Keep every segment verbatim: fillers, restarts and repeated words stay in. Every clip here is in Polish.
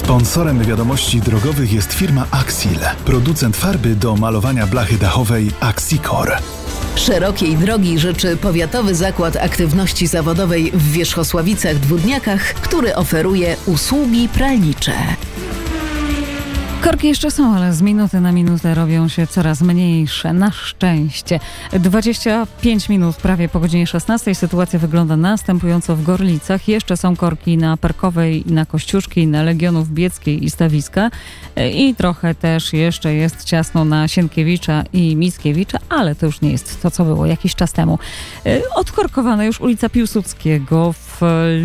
Sponsorem wiadomości drogowych jest firma Axil, producent farby do malowania blachy dachowej Axicor. Szerokiej drogi życzy Powiatowy Zakład Aktywności Zawodowej w Wierzchosławicach-Dwódniakach, który oferuje usługi pralnicze. Korki jeszcze są, ale z minuty na minutę robią się coraz mniejsze. Na szczęście. dwadzieścia pięć minut prawie po godzinie szesnastej. Sytuacja wygląda następująco w Gorlicach. Jeszcze są korki na Parkowej, na Kościuszki, na Legionów Bieckiej i Stawiska. I trochę też jeszcze jest ciasno na Sienkiewicza i Mickiewicza, ale to już nie jest to, co było jakiś czas temu. Odkorkowana już ulica Piłsudskiego w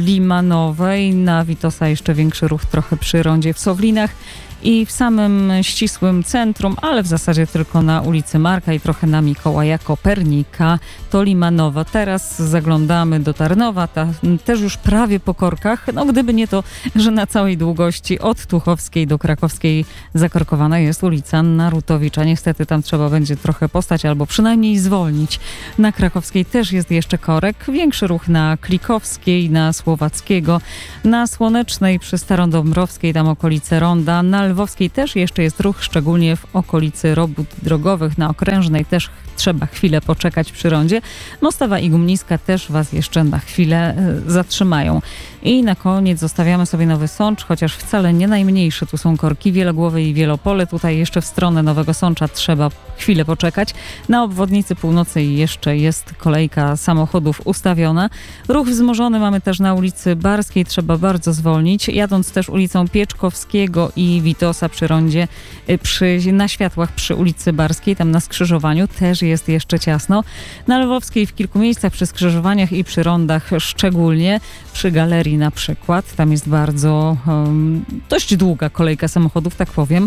Limanowej. Na Witosa jeszcze większy ruch trochę przy rondzie w Sowlinach. I w samym ścisłym centrum, ale w zasadzie tylko na ulicy Marka i trochę na Mikołaja Kopernika, to Limanowa. Teraz zaglądamy do Tarnowa, ta, też już prawie po korkach. No gdyby nie to, że na całej długości od Tuchowskiej do Krakowskiej zakorkowana jest ulica Narutowicza. Niestety tam trzeba będzie trochę postać albo przynajmniej zwolnić. Na Krakowskiej też jest jeszcze korek. Większy ruch na Klikowskiej, na Słowackiego, na Słonecznej przy Starodąbrowskiej, tam okolice Ronda, na Lwowskiej też jeszcze jest ruch, szczególnie w okolicy robót drogowych. Na Okrężnej też trzeba chwilę poczekać przy rondzie. Mostowa i Gumniska też Was jeszcze na chwilę zatrzymają. I na koniec zostawiamy sobie Nowy Sącz, chociaż wcale nie najmniejsze. Tu są korki Wielogłowy i Wielopole. Tutaj jeszcze w stronę Nowego Sącza trzeba chwilę poczekać. Na obwodnicy północnej jeszcze jest kolejka samochodów ustawiona. Ruch wzmożony mamy też na ulicy Barskiej. Trzeba bardzo zwolnić. Jadąc też ulicą Pieczkowskiego i Witosa przy rondzie, przy, na światłach przy ulicy Barskiej, tam na skrzyżowaniu też jest jeszcze ciasno. Na Lwowskiej w kilku miejscach przy skrzyżowaniach i przy rondach, szczególnie przy galerii na przykład. Tam jest bardzo um, dość długa kolejka samochodów, tak powiem.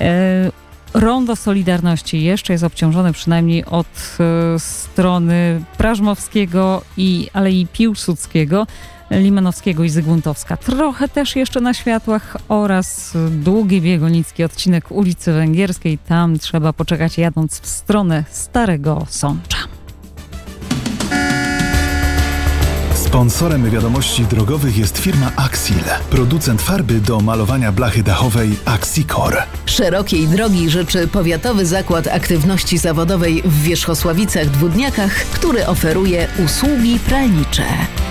E, Rondo Solidarności jeszcze jest obciążone przynajmniej od e, strony Prażmowskiego i Alei Piłsudskiego, Limanowskiego i Zygmuntowska. Trochę też jeszcze na światłach oraz długi biegonicki odcinek ulicy Węgierskiej. Tam trzeba poczekać jadąc w stronę Starego Sącza. Sponsorem wiadomości drogowych jest firma Axil, producent farby do malowania blachy dachowej Axicor. Szerokiej drogi życzy Powiatowy Zakład Aktywności Zawodowej w Wierzchosławicach-Dwódniakach, który oferuje usługi pralnicze.